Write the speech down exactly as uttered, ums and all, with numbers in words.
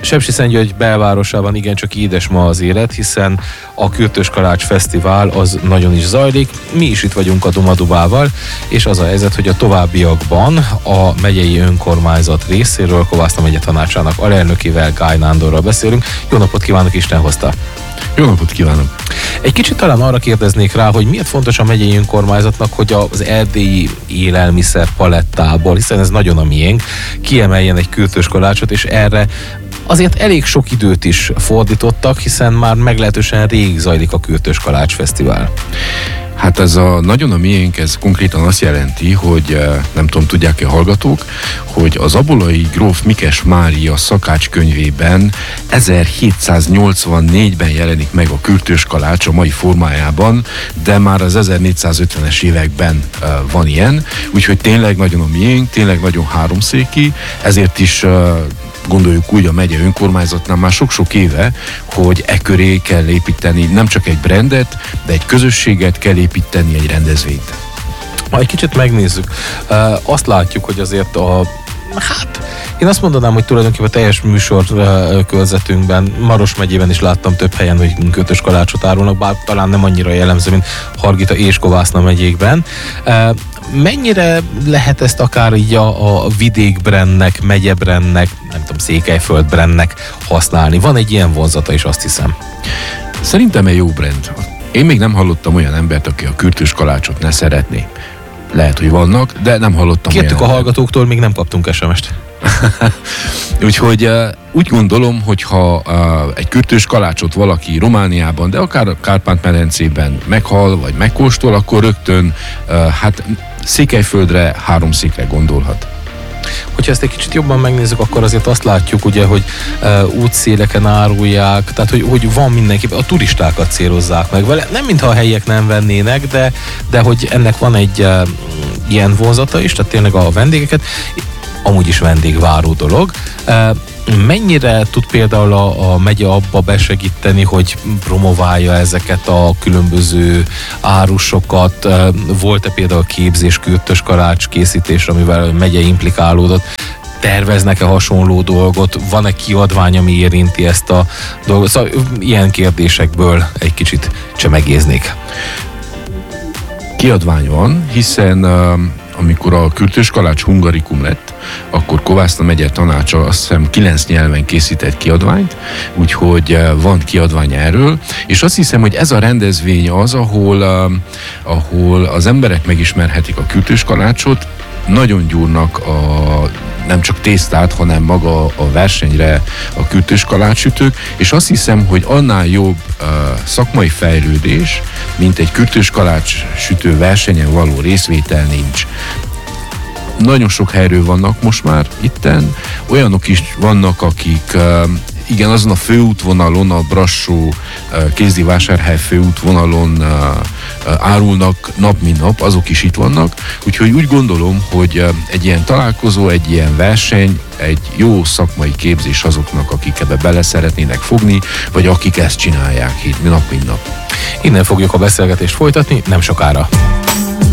Sepsiszentgyörgy belvárosában igencsak édes ma az élet, hiszen a Kürtös Kalács Fesztivál az nagyon is zajlik. Mi is itt vagyunk a Domadubával, és az a helyzet, hogy a továbbiakban a megyei önkormányzat részéről Kovászna megye tanácsának alelnökével, Gály Nándorral beszélünk. Jó napot kívánok, Isten hozta! Jó napot kívánok! Egy kicsit talán arra kérdeznék rá, hogy miért fontos a megyei önkormányzatnak, hogy az erdélyi élelmiszer palettából, hiszen ez nagyon a miénk, kiemeljen egy Kürtös Kalácsot, és erre azért elég sok időt is fordítottak, hiszen már meglehetősen rég zajlik a Kürtös Kalács Fesztivál. Hát ez a nagyon a miénk, ez konkrétan azt jelenti, hogy nem tudom, tudják-e hallgatók, hogy az abolai gróf Mikes Mária szakács könyvében ezerhétszáznyolcvannégyben jelenik meg a Kürtös Kalács a mai formájában, de már az ezernégyszázötvenes években van ilyen, úgyhogy tényleg nagyon a miénk, tényleg nagyon háromszéki, ezért is gondoljuk úgy a megye önkormányzatnál már sok-sok éve, hogy e köré kell építeni nem csak egy brandet, de egy közösséget kell építeni, egy rendezvényt. Ha egy kicsit megnézzük, azt látjuk, hogy azért a Hát, én azt mondanám, hogy tulajdonképpen teljes műsor körzetünkben, Maros megyében is láttam több helyen, hogy Kürtös Kalácsot árulnak, bár talán nem annyira jellemző, mint Hargita és Kovászna megyékben. Mennyire lehet ezt akár így a, a vidékbrandnek, megyebrandnek, nem tudom, Székelyföldbrandnek használni? Van egy ilyen vonzata is, azt hiszem. Szerintem egy jó brand. Én még nem hallottam olyan embert, aki a Kürtös Kalácsot ne szeretné. Lehet, hogy vannak, de nem hallottam. Kértük a hallgatóktól, még nem kaptunk es em est. Úgyhogy uh, úgy gondolom, hogy ha uh, egy Kürtös Kalácsot valaki Romániában, de akár a Kárpát-medencében meghal, vagy megkóstol, akkor rögtön uh, hát Székelyföldre, Háromszékre gondolhat. Hogyha ezt egy kicsit jobban megnézzük, akkor azért azt látjuk, ugye, hogy uh, útszéleken árulják, tehát hogy, hogy van mindenki, a turistákat célozzák meg vele. Nem mintha a helyiek nem vennének, de, de hogy ennek van egy uh, ilyen vonzata is, tehát tényleg a vendégeket, amúgy is vendégváró dolog. Uh, mennyire tud például a, a megye abba besegíteni, hogy promoválja ezeket a különböző árusokat? Volt-e például képzés, Kürtös Kalács készítésre, amivel a megye implikálódott? Terveznek-e hasonló dolgot? Van-e kiadvány, ami érinti ezt a dolgot? Szóval ilyen kérdésekből egy kicsit csemegéznék. Kiadvány van, hiszen uh, amikor a Kürtös Kalács hungarikum lett, akkor Kovászna megye tanácsa azt hiszem kilenc nyelven készített kiadványt, úgyhogy van kiadvány erről, és azt hiszem, hogy ez a rendezvény az, ahol, uh, ahol az emberek megismerhetik a Kürtös Kalácsot, nagyon gyúrnak a nem csak tésztát, hanem maga a versenyre a Kürtös Kalácssütők, és azt hiszem, hogy annál jobb uh, szakmai fejlődés, mint egy Kürtös Kalácssütő versenyen való részvétel nincs. Nagyon sok helyről vannak most már itten, olyanok is vannak, akik uh, igen, azon a főútvonalon, a Brassó-Kézdivásárhely főútvonalon árulnak nap mint nap, azok is itt vannak, úgyhogy úgy gondolom, hogy egy ilyen találkozó, egy ilyen verseny, egy jó szakmai képzés azoknak, akik ebbe bele szeretnének fogni, vagy akik ezt csinálják itt nap mint nap. Innen fogjuk a beszélgetést folytatni, nem sokára.